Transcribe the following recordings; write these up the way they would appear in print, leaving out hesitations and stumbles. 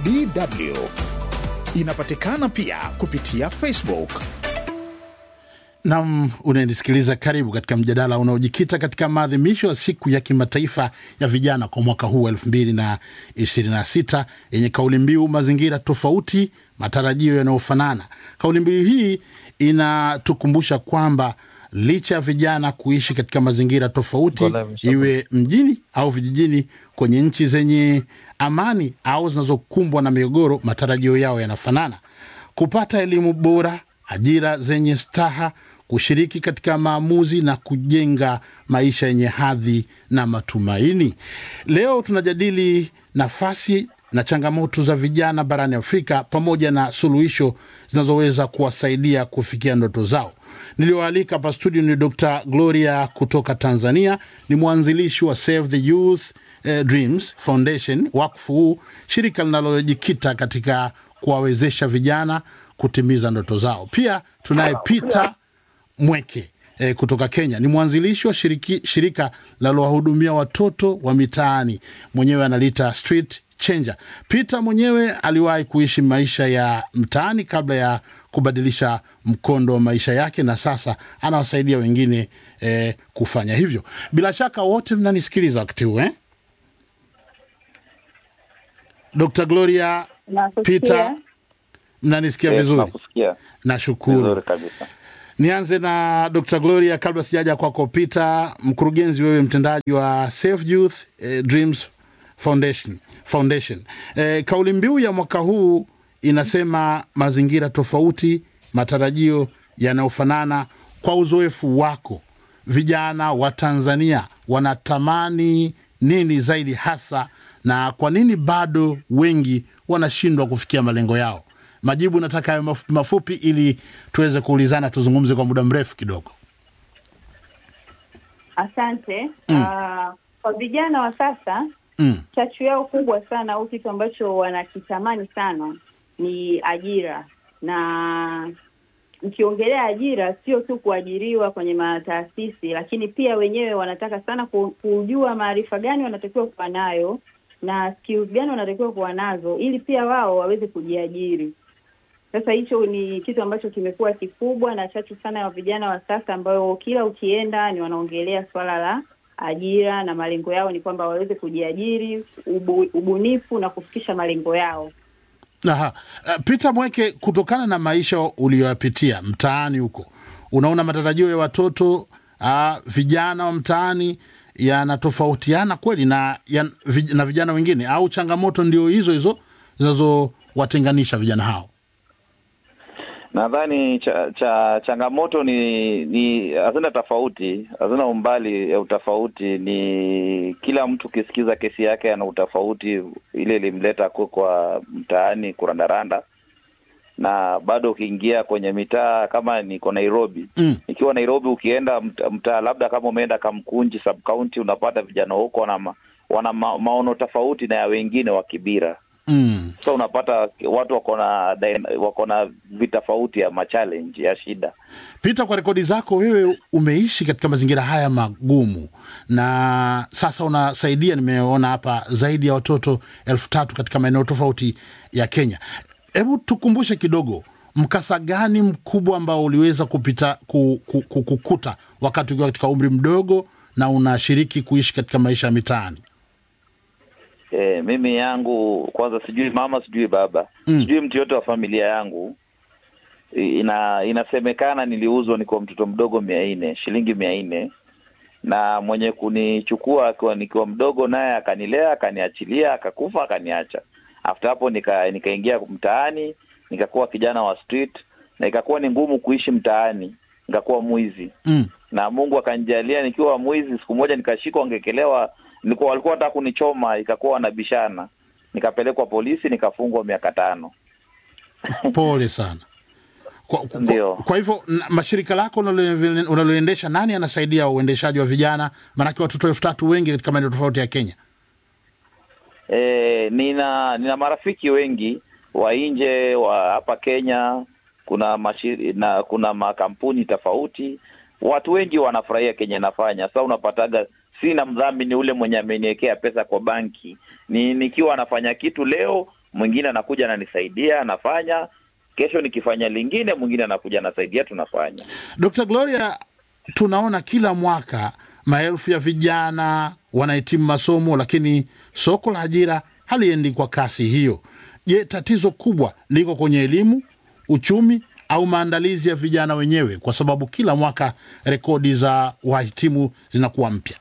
DW. Inapatikana pia kupitia Facebook. Naam, unanisikiliza, karibu katika mjadala unaojikita katika maadhimisho ya siku ya kimataifa ya vijana kwa mwaka huu 2026 yenye kauli mbiu mazingira tofauti, matarajio yanayofanana. Kauli mbiu hii inatukumbusha kwamba licha ya vijana kuishi katika mazingira tofauti, iwe mjini au vijijini, kwenye nchi zenye amani au zinazokumbwa na migogoro, matarajio yao yanafanana: kupata elimu bora, ajira zenye staha, kushiriki katika maamuzi na kujenga maisha yenye hadhi na matumaini. Leo tunajadili nafasi na changamoto za vijana barani Afrika pamoja na suluhisho zinazoweza kuwasaidia kufikia ndoto zao. Nilioalika hapa studio ni Dr. Gloria kutoka Tanzania, ni mwanzilishi wa Save the Youth Dreams Foundation, wakfu huu, shirika linalojikita katika kuwawezesha vijana kutimiza ndoto zao. Pia tunaye Peter Mweke kutoka Kenya, ni mwanzilishi wa shirika linalowahudumia watoto wa mitaani, mwenyewe analita Street Changer. Peter mwenyewe aliwahi kuishi maisha ya mtaani kabla ya kubadilisha mkondo wa maisha yake, na sasa anawasaidia wengine kufanya hivyo. Bila shaka wote mnanisikiliza wakati huu Dr. Gloria, Peter, mnanisikia vizuri? Nashukuru. Vizuri kabisa. Nianze na Dr. Gloria kabla sijaja kwako Peter. Mkurugenzi wewe mtendaji wa Save Youth Dreams Foundation. Kauli mbiu ya mwaka huu inasema mazingira tofauti, matarajio yanayofanana. Kwa uzoefu wako, vijana wa Tanzania wanatamani nini zaidi hasa, na kwa nini bado wengi wanashindwa kufikia malengo yao? Majibu nataka mafupi ili tuweze kuulizana, tuzungumze kwa muda mrefu kidogo. Asante. Kwa vijana wa sasa, chachu yao kubwa sana au kitu ambacho wanakitamani sana ni ajira. Na ukiongelea ajira, sio tu kuajiriwa kwenye mataasisi, lakini pia wenyewe wanataka sana kujua maarifa gani wanatakiwa kuwa nayo na skills gani wanatakiwa kuwa nazo ili pia wao waweze kujiajiri. Sasa hicho ni kitu ambacho kimekuwa kikubwa na chachu sana ya vijana wa sasa, ambao kila ukienda ni wanaongelea swala la ajira, na malengo yao ni kwamba waweze kujiajiri, ubunifu na kufikisha malengo yao. Aha. Peter Mweke, kutokana na maisha uliyoyapitia mtaani huko, unaona matarajio ya watoto vijana wa mtaani yanatofautiana kweli na vijana wengine, au changamoto ndio hizo zinazowatenganisha vijana hao? Nadhani changamoto ni hazina tofauti, hazina umbali ya utofauti. Ni kila mtu kisikiza kesi yake ana utofauti, ile ilimleta kwa mtaani kurandaranda. Na bado ukiingia kwenye mitaa kama niko Nairobi, ikiwa Nairobi ukienda mtaa labda kama umeenda Kamkunji sub county, unapata vijana huko wana maono tofauti na ya wengine wa Kibira. So unapata watu wako na vitofauti ya challenge ya shida. Peter, kwa rekodi zako wewe umeishi katika mazingira haya magumu na sasa unasaidia, nimeona hapa, zaidi ya watoto 3,000 katika maeneo tofauti ya Kenya. Hebu tukumbushe kidogo, mkasa gani mkubwa ambao uliweza kukuta wakati ukiwa katika umri mdogo na unashiriki kuishi katika maisha ya mitaani? Mimi yangu kwanza, sijui mama, sijui baba, sijui mtu yote wa familia yangu. Inasemekana niliuzwa nikiwa mtoto mdogo 400, shilingi 400, na mwenye kunichukua nikiwa mdogo naye akanilea, akaniachilia, akakufa, akaniacha. After hapo nikaingia mtaani, nikakuwa kijana wa street, na ikakuwa ni ngumu kuishi mtaani, nikakuwa mwizi. Na Mungu akanijalia nikiwa mwizi, siku moja nikashikwa, ngekelewa, walikuwa wanataka kunichoma, ikakuwa wanabishana, nikapelekwa polisi, nikafungwa miaka 5. Pole sana. Kwa hivyo mashirika lako unaloendesha, nani anasaidia uendeshaji wa vijana? Maana watoto 3,000 wengi katika maeneo tofauti ya Kenya. Nina marafiki wengi wa nje wa hapa Kenya, kuna makampuni tofauti, watu wengi wanafurahia Kenya nafanya. Sasa unapataga sina mdhamini ule mwenye ameniwekea pesa kwa banki. Nikiwa nafanya kitu leo, mwingine anakuja ananisaidia, anafanya. Kesho nikifanya lingine, mwingine anakuja anasaidia, tunafanya. Dr. Gloria, tunaona kila mwaka maelfu ya vijana wanahitimu masomo, lakini soko la ajira haliendi kwa kasi hiyo. Je, tatizo kubwa liko kwenye elimu, uchumi au maandalizi ya vijana wenyewe? Kwa sababu kila mwaka rekodi za wahitimu zinakuwa mpya.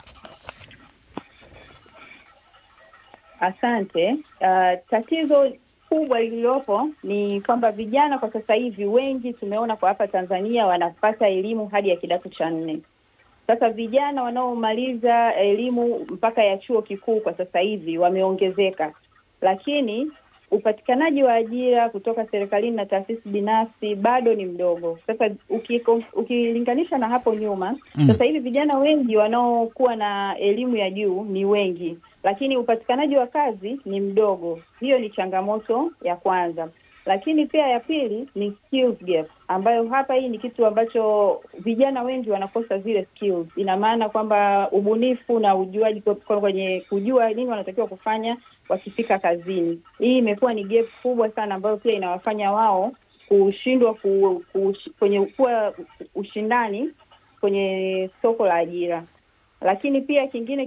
Asante. Tatizo kubwa lililopo ni kwamba vijana kwa sasa hivi wengi tumeona kwa hapa Tanzania wanapata elimu hadi ya kidato cha 4. Sasa vijana wanaomaliza elimu mpaka ya chuo kikuu kwa sasa hivi wameongezeka, lakini upatikanaji wa ajira kutoka serikalini na taasisi binafsi bado ni mdogo. Sasa ukilinganisha na hapo nyuma, sasa hivi vijana wengi wanaokuwa na elimu ya juu ni wengi, lakini upatikanaji wa kazi ni mdogo. Hiyo ni changamoto ya kwanza. Lakini pia ya pili ni skills gap, ambayo hapa hii ni kitu ambacho vijana wengi wanakosa zile skills. Ina maana kwamba ubunifu na ujuaji kwenye kujua nini wanatakiwa kufanya wakifika kazini. Hii imekuwa ni gap kubwa sana ambayo pia inawafanya wao kushindwa kwenye kuwa ushindani kwenye soko la ajira. Lakini pia kingine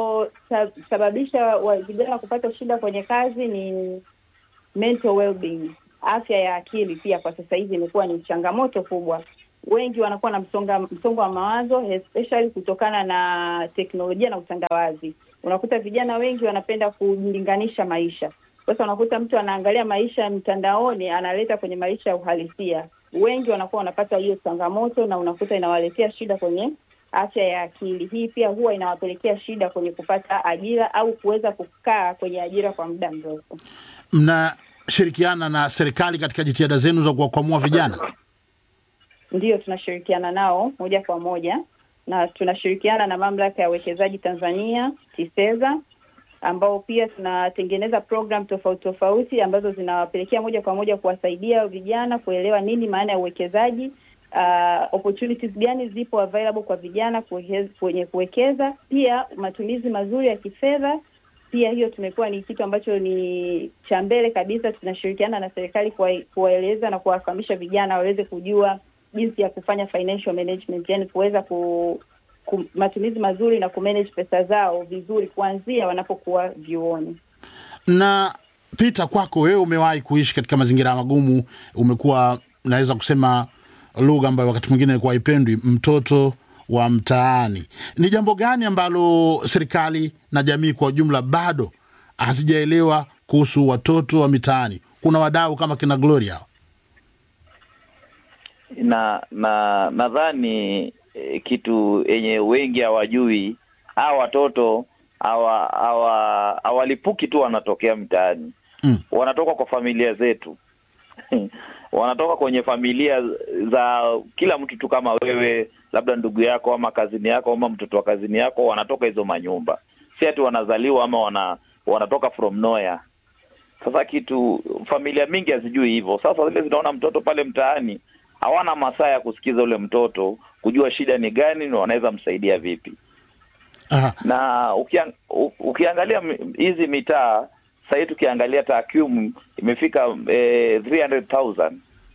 kinachosababisha vijana kupata shida kwenye kazi ni mental well-being. Afya ya akili pia kwa sasa hivi imekuwa ni changamoto kubwa. Wengi wanakuwa na msongo wa mawazo, especially kutokana na teknolojia na utandawazi. Unakuta vijana wengi wanapenda kujilinganisha maisha. Sasa unakuta mtu anaangalia maisha mtandaoni, analeta kwenye maisha ya uhalisia. Wengi wanakuwa wanapata hiyo changamoto na unakuta inawaletea shida kwenye afya ya akili. Hii pia huwa inawapelekea shida kwenye kupata ajira au kuweza kukaa kwenye ajira kwa muda mrefu. Mnashirikiana na serikali katika jitihada zenu za kuwakwamua vijana? Ndiyo, tunashirikiana nao moja kwa moja, na tunashirikiana na Mamlaka ya Uwekezaji Tanzania, TISEZA, ambao pia tunatengeneza program tofauti ambazo zinawapelekea moja kwa moja kuwasaidia vijana kuelewa nini maana ya uwekezaji, opportunities gani zipo available kwa vijana kwenye kuwekeza, pia matumizi mazuri ya kifedha. Pia hiyo tumekuwa ni kitu ambacho ni cha mbele kabisa. Tunashirikiana na serikali kuwaeleza na kuwafahamisha vijana waweze kujua jinsi ya kufanya financial management, yani kuweza matumizi mazuri na kumanage pesa zao vizuri kuanzia wanapokuwa vyuoni. Na Peter, kwako wewe umewahi kuishi katika mazingira magumu, umekuwa naweza kusema lugha ambayo wakati mwingine ilikuwa haipendwi, mtoto wa mtaani. Ni jambo gani ambalo serikali na jamii kwa ujumla bado hazijaelewa kuhusu watoto wa mitaani? Kuna wadau kama kina Gloria. Nadhani kitu yenye wengi hawajui, hawa watoto hawalipuki tu wanatokea mtaani. Wanatoka kwa familia zetu. Wanatoka kwenye familia za kila mtu tu kama wewe, labda ndugu yako ama kazini yako ama mtoto wa kazini yako, wanatoka hizo manyumba. Si ati wanazaliwa ama wanatoka from nowhere. Sasa kitu familia mingi hazijui hivyo. Sasa zile zinaona mtoto pale mtaani, hawana masaa ya kusikiza ule mtoto, kujua shida ni gani na wanaweza msaidia vipi. Aha. Na ukiangalia hizi mitaa, sasa tukiangalia takwimu imefika 300,000.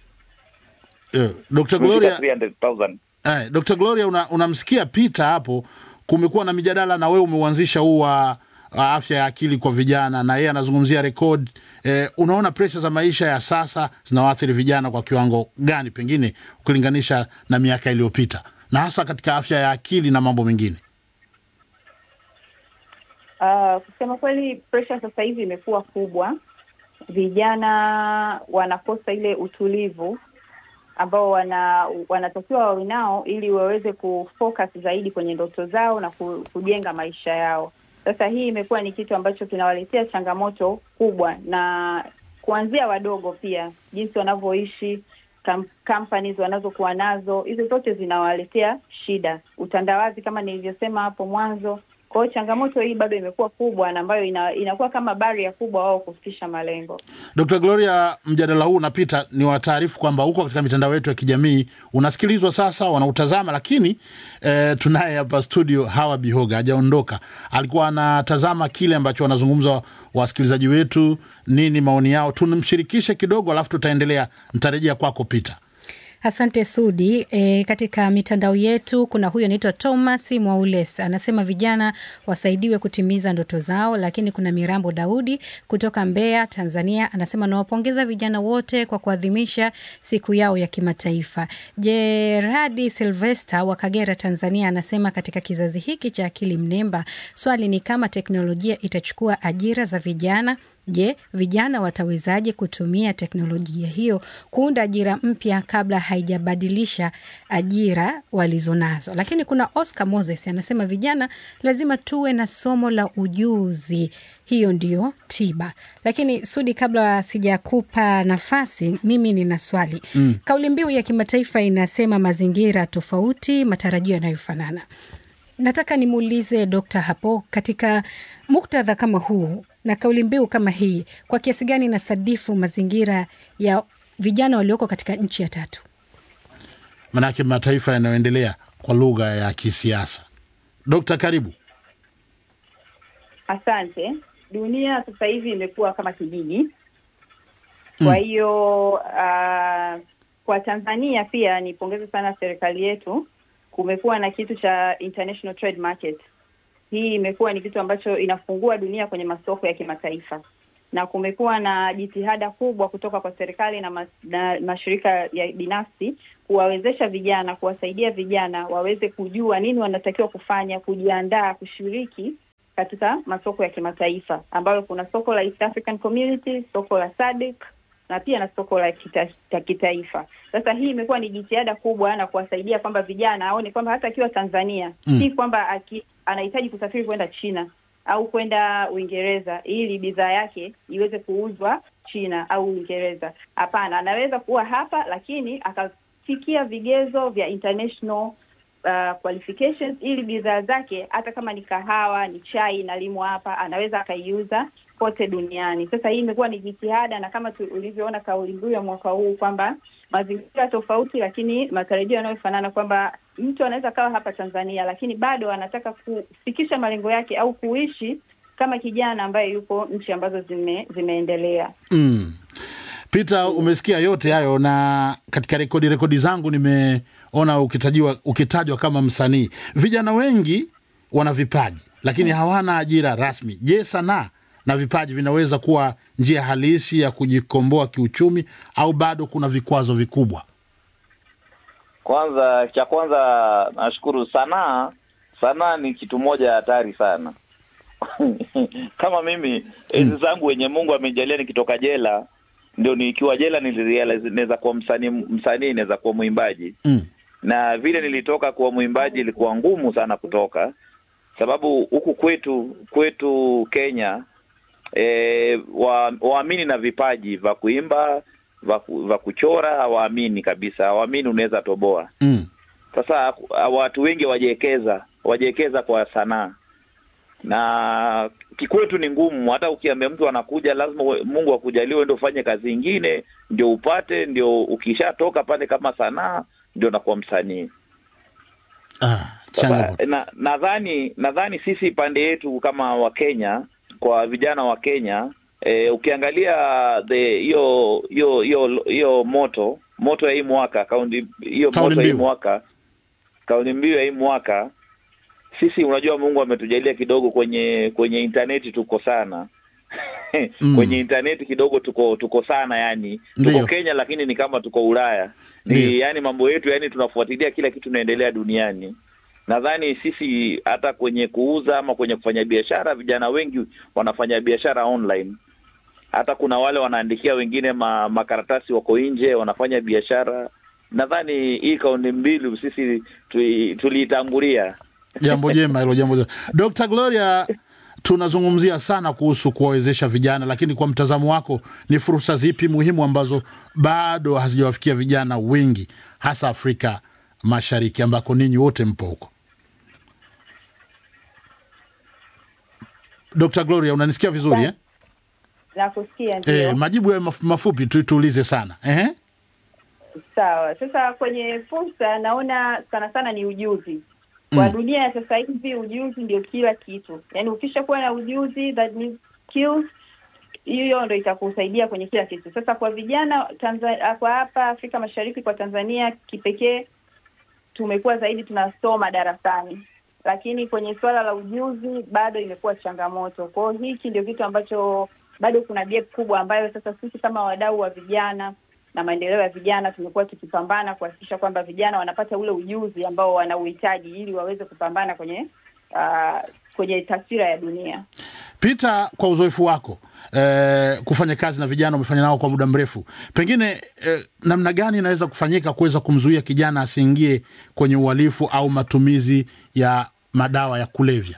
Dr. Gloria 300,000. Dr. Gloria, unamsikia Peter hapo, kumekuwa na mijadala na wewe umeuanzisha huu wa afya ya akili kwa vijana, na yeye anazungumzia record. Unaona pressure za maisha ya sasa zinawaathiri vijana kwa kiwango gani pengine ukilinganisha na miaka iliyopita, na hasa katika afya ya akili na mambo mengine? Kusema kweli pressure sasa hivi imekuwa kubwa. Vijana wanakosa ile utulivu ambao wanatakiwa wawe nao ili waweze kufocus zaidi kwenye ndoto zao na kujenga maisha yao. Sasa hii imekuwa ni kitu ambacho kinawaletea changamoto kubwa, na kuanzia wadogo pia, jinsi wanavyoishi, companies wanazokuwa nazo, hizo zote zinawaletea shida. Utandawazi kama nilivyosema hapo mwanzo. Kwa hiyo changamoto hii bado imekuwa kubwa na ambayo inakuwa kama barrier kubwa wao kufikisha malengo. Dr. Gloria, mjadala huu unapita, ni wa taarifu kwamba huko katika mitandao yetu ya kijamii unasikilizwa sasa, wanautazama, lakini tunaye hapa studio Hawa Bihoga, hajaondoka. Alikuwa anatazama kile ambacho wanazungumza wasikilizaji wetu nini maoni yao. Tunamshirikishe kidogo alafu tutaendelea. Nitarejea kwako Peter. Asante Sudi. Katika mitandao yetu kuna huyo anaitwa Thomas Mwaules, anasema vijana wasaidiwe kutimiza ndoto zao. Lakini kuna Mirambo Daudi kutoka Mbeya, Tanzania, anasema nawapongeza vijana wote kwa kuadhimisha siku yao ya kimataifa. Gerardi Sylvester wa Kagera, Tanzania, anasema katika kizazi hiki cha akili mnemba, swali ni kama teknolojia itachukua ajira za vijana. Je, vijana watawezaje kutumia teknolojia hiyo kuunda ajira mpya kabla haijabadilisha ajira walizonazo? Lakini kuna Oscar Moses anasema vijana lazima tuwe na somo la ujuzi, hiyo ndio tiba. Lakini Sudi, kabla sijakupa nafasi, mimi nina swali. Kauli mbiu ya kimataifa inasema mazingira tofauti, matarajio yanayofanana. Nataka nimuulize Dr. hapo, katika muktadha kama huu na kauli mbiu kama hii, kwa kiasi gani inasadifu mazingira ya vijana walioko katika nchi ya tatu? Manake mataifa yanayoendelea kwa lugha ya kisiasa. Dr. karibu. Asante. Dunia sasa hivi imekuwa kama kijiji. Kwa hiyo kwa Tanzania pia nipongeze sana serikali yetu, kumekuwa na kitu cha International Trade Market. Hii imekuwa ni kitu ambacho inafungua dunia kwenye masoko ya kimataifa. Na kumekuwa na jitihada kubwa kutoka kwa serikali na mashirika ya binafsi kuwawezesha vijana, kuwasaidia vijana waweze kujua nini wanatakiwa kufanya, kujiandaa kushiriki katika masoko ya kimataifa, ambayo kuna soko la East African Community, soko la SADC na pia na soko la kitaifa. Sasa hii imekuwa ni jitihada kubwa na kuwasaidia kwamba vijana aone kwamba hata akiwa Tanzania si kwamba anahitaji kusafiri kwenda China au kwenda Uingereza ili bidhaa yake iweze kuuzwa China au Uingereza. Hapana, anaweza kuwa hapa lakini akafikia vigezo vya international qualifications ili bidhaa zake hata kama ni kahawa, ni chai na limo hapa, anaweza akaiuza kote duniani. Sasa hii imekuwa ni jitihada, na kama ulivyoona kauli mbiu ya mwaka huu kwamba mazingira tofauti lakini matarajio yanayofanana, kwamba mtu anaweza kawa hapa Tanzania lakini bado anataka kufikisha malengo yake au kuishi kama kijana ambaye yupo nchi ambazo zimeendelea. Peter, umesikia yote hayo, na katika rekodi zangu nimeona ukitajwa kama msanii. Vijana wengi wana vipaji lakini hawana ajira rasmi. Je, sanaa na vipaji vinaweza kuwa njia halisi ya kujikomboa kiuchumi au bado kuna vikwazo vikubwa? Kwanza nashukuru. Sanaa ni kitu moja hatari sana. Kama mimi enzi zangu wenye Mungu amejalia nikitoka jela, ndio nikiwa jela nilirealize naweza kuwa msanii, naweza kuwa mwimbaji. Na vile nilitoka kuwa mwimbaji ilikuwa ngumu sana kutoka, sababu huku kwetu Kenya waamini na vipaji vya kuimba, vya kuchora, hawaamini kabisa. Hawaamini unaweza toboa. Sasa watu wengi wajekeza kwa sanaa. Na kikwetu ni ngumu, hata ukiambia mtu anakuja lazima Mungu akujalie ndio ufanye kazi nyingine ndio upate, ndio ukishatoka pale kama sanaa ndio unakuwa msanii. Nadhani sisi pande yetu kama wa Kenya, kwa vijana wa Kenya, ukiangalia hiyo moto ya hii mwaka, kauli mbiu ya hii mwaka, sisi unajua Mungu ametujalia kidogo kwenye interneti tuko sana. Kwenye interneti kidogo tuko sana, yani tuko Kenya lakini ni kama tuko Ulaya. Yani mambo yetu, yani tunafuatilia kila kitu kinaendelea duniani. Nadhani sisi hata kwenye kuuza ama kwenye kufanya biashara, vijana wengi wanafanya biashara online. Hata kuna wale wanaandikia wengine makaratasi wako nje wanafanya biashara. Nadhani hii kauli mbiu sisi tuliitangulia. Jambo jema hilo, jambo jema. Dr. Gloria, tunazungumzia sana kuhusu kuwawezesha vijana, lakini kwa mtazamo wako ni fursa zipi muhimu ambazo bado hazijawafikia vijana wengi hasa Afrika Mashariki ambako ninyi wote mpo huko? Dr. Gloria, unanisikia vizuri eh? Nakusikia ndio. Majibu ya mafupi tuulize sana. Sawa. Sasa kwenye fursa naona sana ni ujuzi. Kwa dunia sasa hivi ujuzi ndio kila kitu. Yaani ukishakuwa na ujuzi, that means skills, hiyo ndio itakusaidia kwenye kila kitu. Sasa kwa vijana Tanzania, kwa hapa Afrika Mashariki, kwa Tanzania kipekee, tumekuwa zaidi tunasoma darasani, lakini kwenye swala la ujuzi bado imekuwa changamoto. Kwa hiyo hiki ndio kitu ambacho bado kuna gap kubwa, ambayo sasa sisi kama wadau wa vijana na maendeleo ya vijana tumekuwa tukipambana kuhakikisha kwamba vijana wanapata ule ujuzi ambao wanauhitaji ili waweze kupambana kwenye taswira ya dunia. Peter, kwa uzoefu wako kufanya kazi na vijana, umefanya nao kwa muda mrefu, pengine namna gani inaweza kufanyika kuweza kumzuia kijana asiingie kwenye uhalifu au matumizi ya madawa ya kulevya?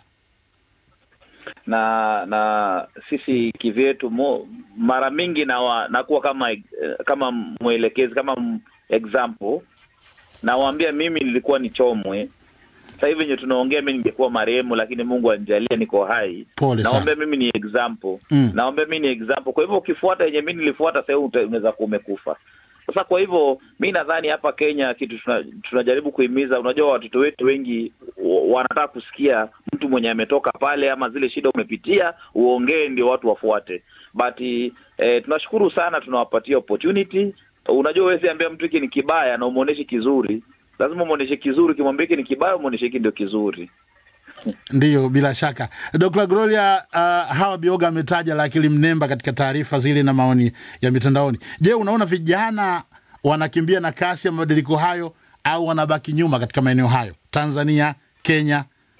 Na sisi kivyetu mara mingi nakuwa kama mwelekezi, kama example, nawaambia mimi nilikuwa ni chomwe. Sasa hivi ndio tunaongea, mimi ningekuwa marehemu, lakini Mungu anijalia niko hai. Naomba mimi ni example. Naomba mimi ni example. Kwa hivyo ukifuata yenye mimi nilifuata, sasa unaweza kumekufa. Sasa kwa hivyo mimi nadhani hapa Kenya kitu tunajaribu kuhimiza, unajua watoto wetu wengi wanataka kusikia mtu mwenye ametoka pale ama zile shida umepitia uongee ndio watu wafuate. But tunashukuru sana, tunawapatia opportunity. Unajua wewe ambia mtu hiki ni kibaya na umuoneshe kizuri. Lazima umuoneshe kizuri, kimwambie hiki ni kibaya umuoneshe hiki ndio kizuri. Ndiyo, bila shaka. Dr. Gloria, Hawa Bioga ametaja la akili mnemba katika taarifa zile na maoni ya mitandaoni. Je, unaona vijana wanakimbia na kasi ya mabadiliko hayo au wanabaki nyuma katika maeneo hayo, Tanzania, Kenya?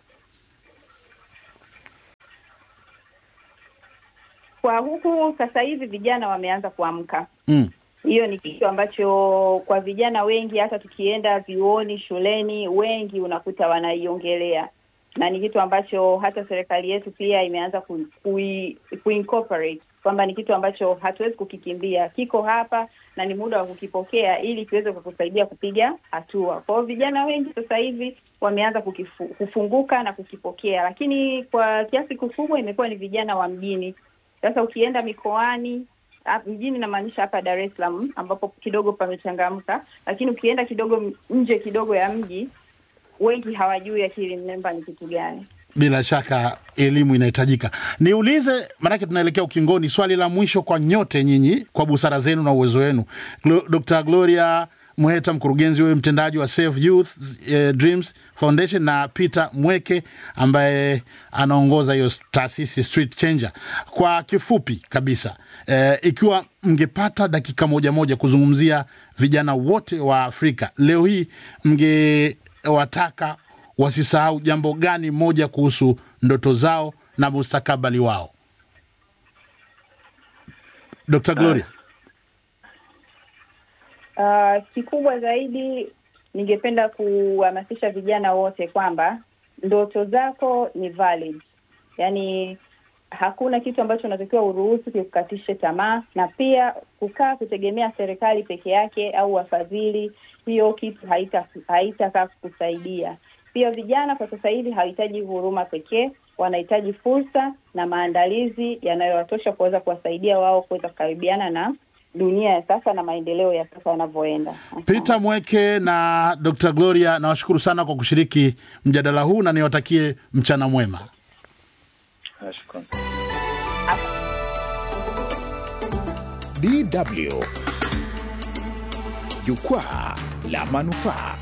Kwa huku sasa hivi vijana wameanza kuamka. Hiyo ni kitu ambacho kwa vijana wengi, hata tukienda vioni, shuleni, wengi unakuta wanaiongelea. Na ni kitu ambacho hata serikali yetu pia imeanza kuincorporate kwamba ni kitu ambacho hatuwezi kukikimbia, kiko hapa na ni muda wa kukipokea ili kiweze kukusaidia kupiga hatua. Kwa vijana wengi sasa hivi wameanza kufunguka na kukipokea, lakini kwa kiasi kikubwa imekuwa ni vijana wa mjini. Sasa ukienda mikoani, mjini namaanisha hapa Dar es Salaam ambapo kidogo pamechangamka, lakini ukienda kidogo nje kidogo ya mji, wengi hawajui akili mnemba ni kitu gani. Bila shaka elimu inahitajika. Niulize, maana tunaelekea ukingoni, swali la mwisho kwa nyote nyinyi, kwa busara zenu na uwezo wenu. Dr. Gloria Muheta, mkurugenzi wewe mtendaji wa Safe Youth Dreams Foundation, na Peter Mweke ambaye anaongoza hiyo taasisi Street Changer. Kwa kifupi kabisa, ikiwa mngepata dakika moja kuzungumzia vijana wote wa Afrika leo hii, mngewataka wasisahau jambo gani moja kuhusu ndoto zao na mustakabali wao? Dr. Gloria. Kikubwa zaidi ningependa kuhamasisha vijana wote kwamba ndoto zako ni valid. Yaani hakuna kitu ambacho unatakiwa uruhusu kikukatishe tamaa, na pia kukaa kutegemea serikali peke yake au wafadhili, hiyo kitu haitakaa kusaidia. Pia vijana kwa sasa hivi hawahitaji huruma pekee, wanahitaji fursa na maandalizi yanayowatosha kuweza kuwasaidia wao kuweza kukaribiana na dunia ya sasa na maendeleo ya sasa yanavyoenda. Peter Mweke na Dr. Gloria, nawashukuru sana kwa kushiriki mjadala huu na niwatakie mchana mwema. Nashukuru. DW Jukwaa la Manufaa.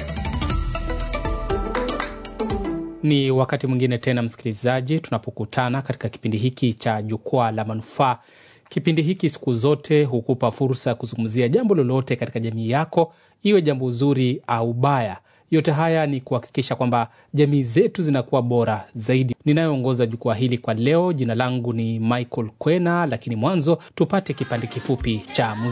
Ni wakati mwingine tena msikilizaji, tunapokutana katika kipindi hiki cha Jukwaa la Manufaa. Kipindi hiki siku zote hukupa fursa ya kuzungumzia jambo lolote katika jamii yako, iwe jambo zuri au baya. Yote haya ni kuhakikisha kwamba jamii zetu zinakuwa bora zaidi. Ninayoongoza jukwaa hili kwa leo, jina langu ni Michael Kwena, lakini mwanzo tupate kipande kifupi cha muziki.